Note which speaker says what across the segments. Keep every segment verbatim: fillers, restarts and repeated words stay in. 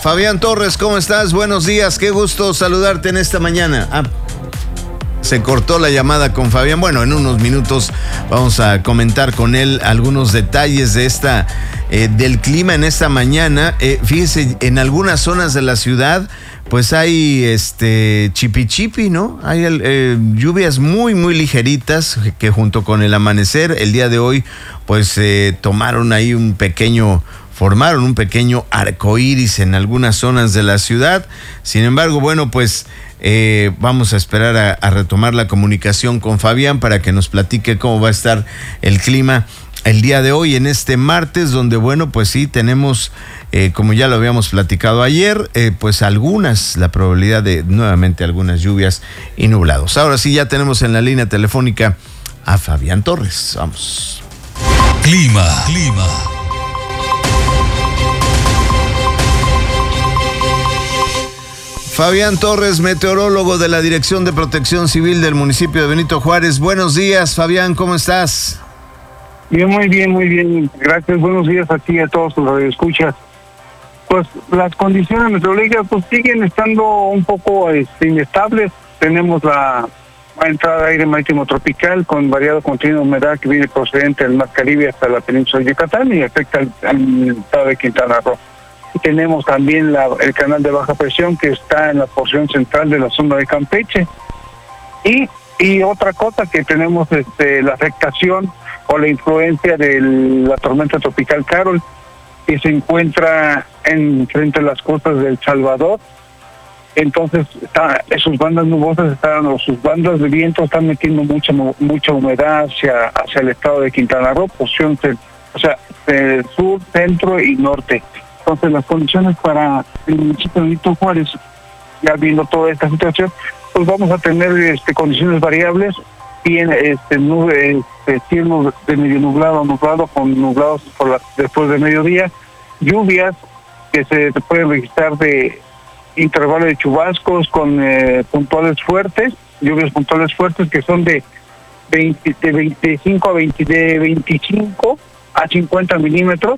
Speaker 1: Fabián Torres, ¿cómo estás? Buenos días, qué gusto saludarte en esta mañana. Ah, se cortó la llamada con Fabián. Bueno, en unos minutos vamos a comentar con él algunos detalles de esta, eh, del clima en esta mañana. Eh, fíjese, en algunas zonas de la ciudad, pues hay este chipi chipi, ¿no? Hay eh, lluvias muy, muy ligeritas que junto con el amanecer, el día de hoy, pues eh, tomaron ahí un pequeño... formaron un pequeño arcoíris en algunas zonas de la ciudad. Sin embargo, bueno, pues eh, vamos a esperar a, a retomar la comunicación con Fabián para que nos platique cómo va a estar el clima el día de hoy, en este martes, donde, bueno, pues sí, tenemos, eh, como ya lo habíamos platicado ayer, eh, pues algunas, la probabilidad de nuevamente algunas lluvias y nublados. Ahora sí, ya tenemos en la línea telefónica a Fabián Torres. Vamos.
Speaker 2: Clima, clima.
Speaker 1: Fabián Torres, meteorólogo de la Dirección de Protección Civil del municipio de Benito Juárez. Buenos días, Fabián, ¿cómo estás?
Speaker 3: Bien, muy bien, muy bien. Gracias, buenos días a ti y a todos los radioescuchas. Pues las condiciones meteorológicas pues siguen estando un poco este, inestables. Tenemos la entrada de aire marítimo tropical con variado contenido de humedad que viene procedente del Mar Caribe hasta la península de Yucatán y afecta al, al estado de Quintana Roo. Y tenemos también la, el canal de baja presión que está en la porción central de la zona de Campeche. Y, y otra cosa que tenemos este, la afectación o la influencia de la tormenta tropical Carol, que se encuentra en frente a las costas de El Salvador. Entonces está, sus bandas nubosas están, o sus bandas de viento están metiendo mucha mucha humedad hacia, hacia el estado de Quintana Roo, porción, o sea, del sur, centro y norte. Entonces las condiciones para el municipio de Benito Juárez, ya viendo toda esta situación, pues vamos a tener este, condiciones variables, bien este, nube, este, cielo de medio nublado, nublado con nublados por la, después de mediodía, lluvias que se pueden registrar de intervalos de chubascos con eh, puntuales fuertes, lluvias puntuales fuertes que son de, veinte, de veinticinco a veinte, de veinticinco a cincuenta milímetros,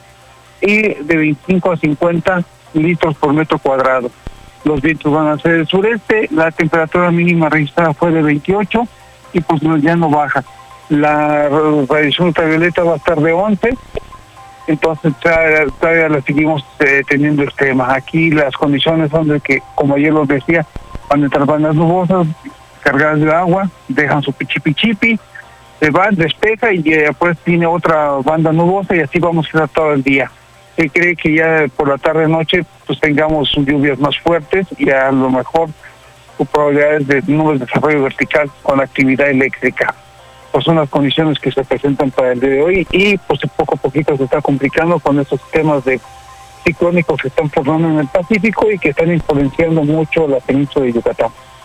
Speaker 3: y de veinticinco a cincuenta litros por metro cuadrado. Los vientos van a ser del sureste, la temperatura mínima registrada fue de veintiocho y pues ya no baja. La radiación ultravioleta va a estar de once, entonces todavía, todavía la seguimos eh, teniendo extremas. Aquí las condiciones son de que, como ayer los decía, van a entrar bandas nubosas cargadas de agua, dejan su pichipichipi, se van, despeja y eh, pues tiene otra banda nubosa y así vamos a estar todo el día. Se cree que ya por la tarde noche pues tengamos lluvias más fuertes y a lo mejor probabilidades de nubes de desarrollo vertical con actividad eléctrica. Pues son las condiciones que se presentan para el día de hoy y pues poco a poquito se está complicando con estos temas de ciclónicos que están formando en el Pacífico y que están influenciando mucho la península de Yucatán.